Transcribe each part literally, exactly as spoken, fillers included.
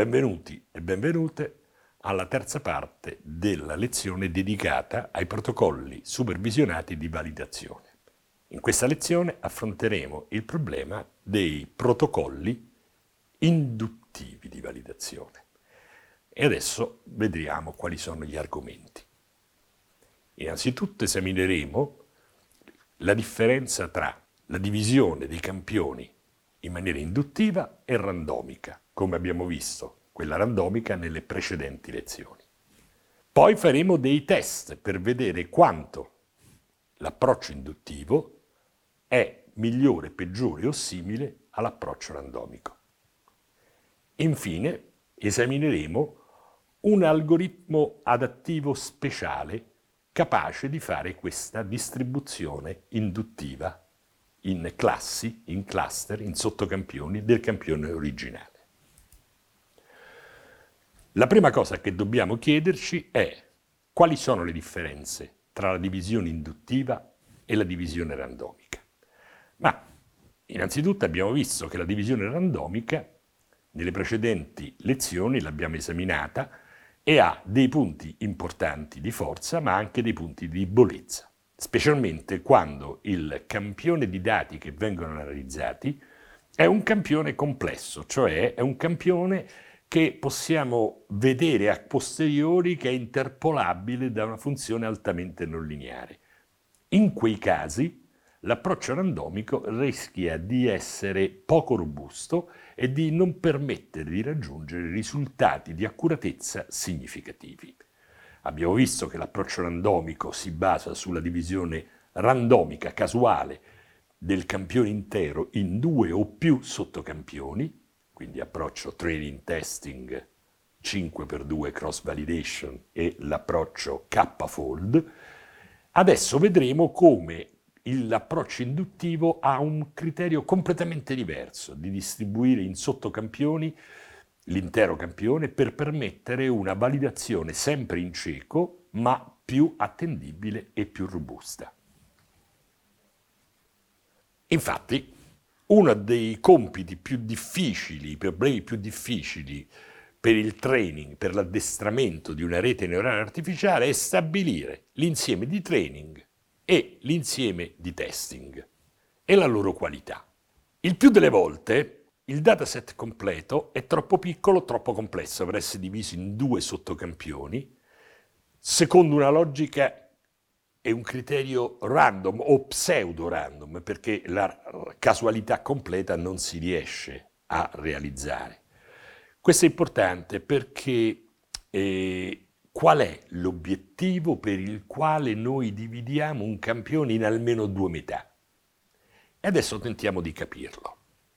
Benvenuti e benvenute alla terza parte della lezione dedicata ai protocolli supervisionati di validazione. In questa lezione affronteremo il problema dei protocolli induttivi di validazione. E adesso vediamo quali sono gli argomenti. Innanzitutto esamineremo la differenza tra la divisione dei campioni in maniera induttiva e randomica, come abbiamo visto quella randomica nelle precedenti lezioni. Poi faremo dei test per vedere quanto l'approccio induttivo è migliore, peggiore o simile all'approccio randomico. Infine esamineremo un algoritmo adattivo speciale capace di fare questa distribuzione induttiva in classi, in cluster, in sottocampioni del campione originale. La prima cosa che dobbiamo chiederci è quali sono le differenze tra la divisione induttiva e la divisione randomica. Ma innanzitutto abbiamo visto che la divisione randomica nelle precedenti lezioni l'abbiamo esaminata e ha dei punti importanti di forza ma anche dei punti di debolezza, specialmente quando il campione di dati che vengono analizzati è un campione complesso, cioè è un campione che possiamo vedere a posteriori che è interpolabile da una funzione altamente non lineare. In quei casi l'approccio randomico rischia di essere poco robusto e di non permettere di raggiungere risultati di accuratezza significativi. Abbiamo visto che l'approccio randomico si basa sulla divisione randomica, casuale, del campione intero in due o più sottocampioni, quindi approccio training testing cinque per due cross validation e l'approccio K-fold. Adesso vedremo come l'approccio induttivo ha un criterio completamente diverso di distribuire in sottocampioni l'intero campione per permettere una validazione sempre in cieco, ma più attendibile e più robusta. Infatti, uno dei compiti più difficili, i problemi più difficili per il training, per l'addestramento di una rete neurale artificiale è stabilire l'insieme di training e l'insieme di testing e la loro qualità. Il più delle volte il dataset completo è troppo piccolo, troppo complesso per essere diviso in due sottocampioni secondo una logica e un criterio random o pseudo-random, perché la casualità completa non si riesce a realizzare. Questo è importante perché eh, qual è l'obiettivo per il quale noi dividiamo un campione in almeno due metà? E adesso tentiamo di capirlo.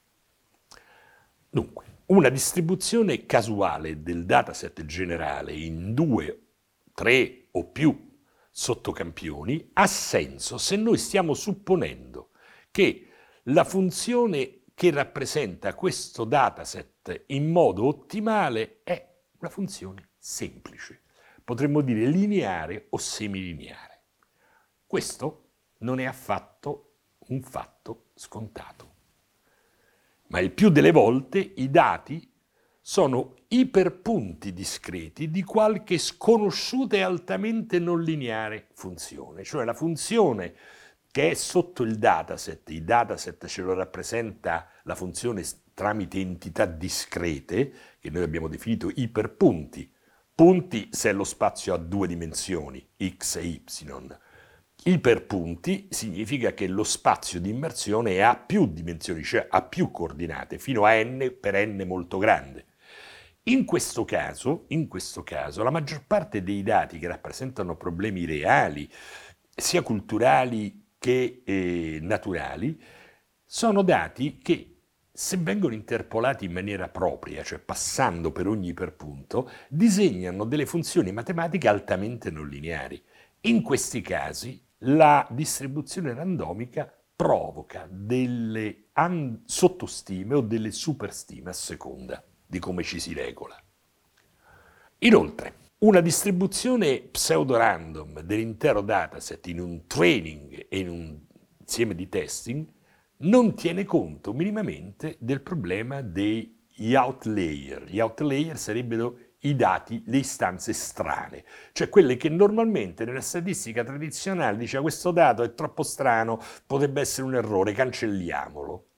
Dunque, una distribuzione casuale del dataset generale in due, tre o più sottocampioni ha senso se noi stiamo supponendo che la funzione che rappresenta questo dataset in modo ottimale è una funzione semplice, potremmo dire lineare o semilineare. Questo non è affatto un fatto scontato, ma il più delle volte i dati sono iperpunti discreti di qualche sconosciuta e altamente non lineare funzione, cioè la funzione che è sotto il dataset, il dataset ce lo rappresenta la funzione tramite entità discrete, che noi abbiamo definito iperpunti, punti se lo spazio ha due dimensioni, x e y. Iperpunti significa che lo spazio di immersione ha più dimensioni, cioè ha più coordinate, fino a n per n molto grande. In questo caso, in questo caso, la maggior parte dei dati che rappresentano problemi reali, sia culturali che eh, naturali, sono dati che, se vengono interpolati in maniera propria, cioè passando per ogni iperpunto, disegnano delle funzioni matematiche altamente non lineari. In questi casi, la distribuzione randomica provoca delle sottostime o delle superstime a seconda di come ci si regola. Inoltre, una distribuzione pseudo-random dell'intero dataset in un training e in un insieme di testing non tiene conto minimamente del problema dei gli outlier. Gli outlier sarebbero i dati, le istanze strane, cioè quelle che normalmente nella statistica tradizionale dice questo dato è troppo strano, potrebbe essere un errore, cancelliamolo.